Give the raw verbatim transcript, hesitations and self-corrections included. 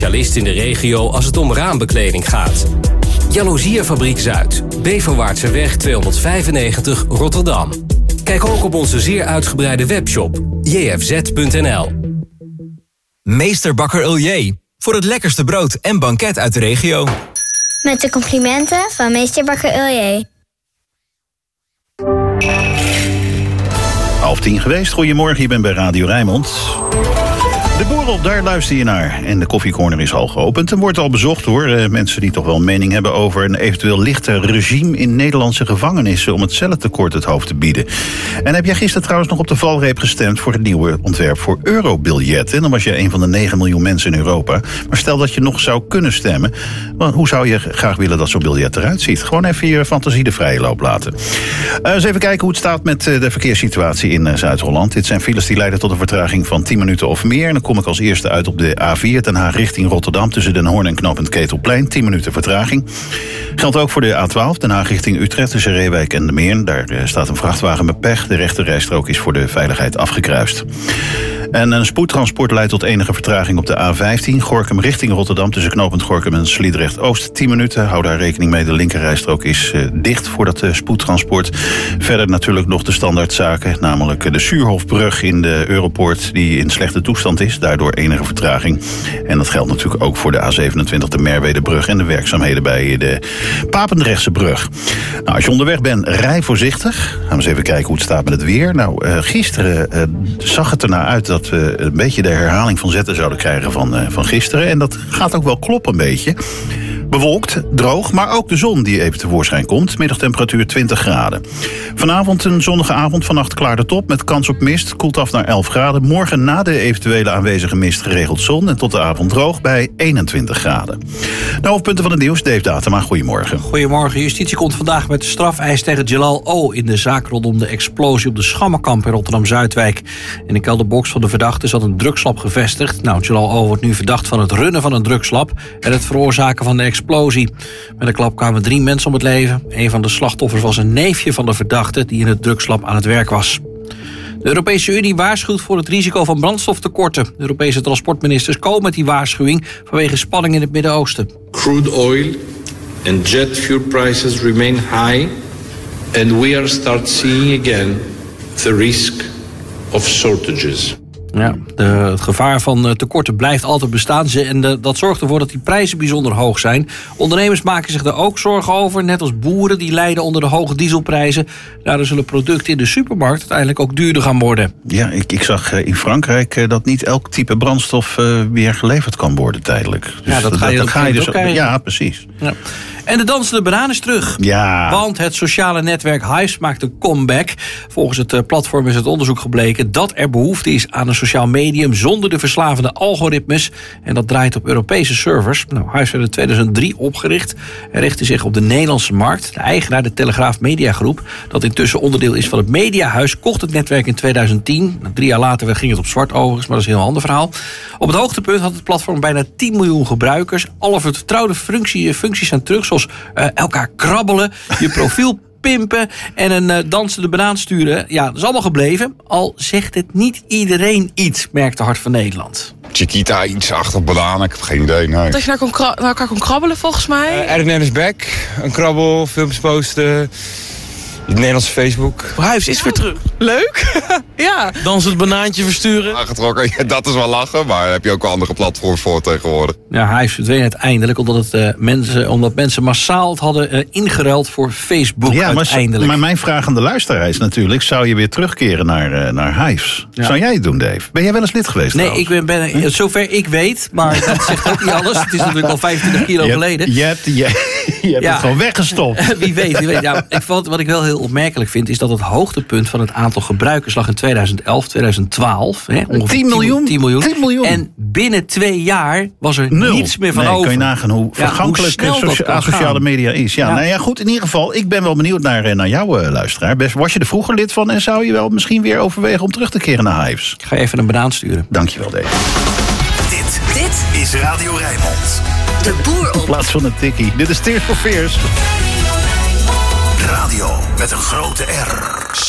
Specialist in de regio als het om raambekleding gaat. Jaloezierfabriek Zuid, Beverwaartseweg tweehonderdvijfennegentig Rotterdam. Kijk ook op onze zeer uitgebreide webshop j f z punt n l. Meester Bakker Uljee. Voor het lekkerste brood en banket uit de regio. Met de complimenten van Meester Bakker Uljee. Half tien geweest. Goedemorgen, je bent bij Radio Rijnmond. De borrel, daar luister je naar. En de koffiecorner is al geopend en wordt al bezocht door uh, mensen die toch wel een mening hebben over een eventueel lichter regime in Nederlandse gevangenissen om het cellentekort het hoofd te bieden. En heb jij gisteren trouwens nog op de valreep gestemd voor het nieuwe ontwerp voor eurobiljet? En dan was je een van de negen miljoen mensen in Europa. Maar stel dat je nog zou kunnen stemmen, want hoe zou je graag willen dat zo'n biljet eruit ziet? Gewoon even je fantasie de vrije loop laten. Uh, eens even kijken hoe het staat met uh, de verkeerssituatie in uh, Zuid-Holland. Dit zijn files die leiden tot een vertraging van tien minuten of meer. En dan kom ik als eerste uit op de A vier Den Haag richting Rotterdam tussen Den Hoorn en knooppunt Ketelplein. tien minuten vertraging. Geldt ook voor de A twaalf Den Haag richting Utrecht tussen Reewijk en de Meern. Daar staat een vrachtwagen met pech. De rechterrijstrook is voor de veiligheid afgekruist. En een spoedtransport leidt tot enige vertraging op de A vijftien. Gorinchem richting Rotterdam tussen knooppunt Gorinchem en Sliedrecht-Oost. tien minuten. Hou daar rekening mee. De linkerrijstrook is uh, dicht voor dat uh, spoedtransport. Verder natuurlijk nog de standaardzaken. Namelijk de Suurhofbrug in de Europoort die in slechte toestand is. Daardoor enige vertraging. En dat geldt natuurlijk ook voor de A zevenentwintig, de Merwedebrug en de werkzaamheden bij de Papendrechtse brug. Nou, als je onderweg bent, rij voorzichtig. Gaan we eens even kijken hoe het staat met het weer. Nou, uh, gisteren uh, zag het ernaar uit dat we een beetje de herhaling van zetten zouden krijgen van, uh, van gisteren. En dat gaat ook wel kloppen een beetje. Bewolkt, droog, maar ook de zon die even tevoorschijn komt. Middagtemperatuur twintig graden. Vanavond een zonnige avond, vannacht klaart het op met kans op mist. Koelt af naar elf graden. Morgen na de eventuele aanwezige mist geregeld zon en tot de avond droog bij eenentwintig graden. De hoofdpunten van het nieuws, Dave Datema, goedemorgen. Goedemorgen. Justitie komt vandaag met de strafeis tegen Jelal O. in de zaak rondom de explosie op de Schammenkamp in Rotterdam-Zuidwijk. In de kelderbox van de verdachte zat een drugslab gevestigd. Nou, Jelal O. wordt nu verdacht van het runnen van een drugslab en het veroorzaken van de explosie. Met de klap kwamen drie mensen om het leven. Een van de slachtoffers was een neefje van de verdachte die in het drugslab aan het werk was. De Europese Unie waarschuwt voor het risico van brandstoftekorten. De Europese transportministers komen met die waarschuwing vanwege spanning in het Midden-Oosten. Crude oil and jet fuel prices remain high and we are start seeing again the risk of shortages. Ja, de, het gevaar van tekorten blijft altijd bestaan. En de, dat zorgt ervoor dat die prijzen bijzonder hoog zijn. Ondernemers maken zich er ook zorgen over. Net als boeren die lijden onder de hoge dieselprijzen. Daardoor zullen producten in de supermarkt uiteindelijk ook duurder gaan worden. Ja, ik, ik zag in Frankrijk dat niet elk type brandstof uh, weer geleverd kan worden tijdelijk. Dus ja, dat ga je, dat, dat ga je dus ook krijgen. Ja, precies. Ja. En de dansende banaan is terug. Ja. Want het sociale netwerk Hives maakt een comeback. Volgens het platform is het onderzoek gebleken dat er behoefte is aan een sociaal medium zonder de verslavende algoritmes. En dat draait op Europese servers. Nou, Hives werd in tweeduizend drie opgericht en richtte zich op de Nederlandse markt. De eigenaar, de Telegraaf Mediagroep, dat intussen onderdeel is van het Mediahuis, kocht het netwerk in tweeduizend tien. Nou, drie jaar later ging het op zwart overigens, maar dat is een heel ander verhaal. Op het hoogtepunt had het platform bijna tien miljoen gebruikers. Alle vertrouwde functie, functies zijn terug, zoals uh, elkaar krabbelen, je profiel pimpen en een uh, dansende banaan sturen. Ja, dat is allemaal gebleven. Al zegt het niet iedereen iets, merkt de Hart van Nederland. Chiquita, iets achter bananen, ik heb geen idee. Nee. Dat je naar, kon kra- naar elkaar kon krabbelen, volgens mij. Uh, Erden is back, een krabbel, filmpjes posten. Het Nederlandse Facebook. Huis is weer terug. Leuk. Ja. Dan ze het banaantje versturen. Aangetrokken, ja, dat is wel lachen, maar daar heb je ook wel andere platforms voor tegenwoordig. Ja, Hives verdween uiteindelijk omdat, het, uh, mensen, omdat mensen massaal het hadden uh, ingeruild voor Facebook ja, uiteindelijk. Maar, maar mijn vraag aan de luisteraar is natuurlijk, zou je weer terugkeren naar, uh, naar Hives? Ja. Zou jij het doen, Dave? Ben jij wel eens lid geweest? Nee, ik ben, ben hm? zover ik weet, maar dat zegt ook niet alles. Het is natuurlijk al vijfentwintig kilo je geleden. Hebt, je hebt, je, je hebt ja. het gewoon weggestopt. Wie weet, wie weet. Ja, ik vond, wat ik wel heel opmerkelijk vind, is dat het hoogtepunt van het aantal gebruikers lag in tweeduizend elf, tweeduizend twaalf. Hè, ongeveer tien miljoen? tien miljoen. tien miljoen. En binnen twee jaar was er Nul. niets meer van nee, over. Kan je nagaan hoe ja, vergankelijk hoe socia- sociale media is. Ja, ja. Nou ja, goed, in ieder geval, ik ben wel benieuwd naar, naar jouw uh, luisteraar. Was je er vroeger lid van en zou je wel misschien weer overwegen om terug te keren naar Hives? Ik ga even een banaan sturen. Dankjewel, Dave. Dit, dit is Radio Rijnmond. De boer op. In plaats van een tikkie. Dit is Tears for Fears. Radio met een grote R.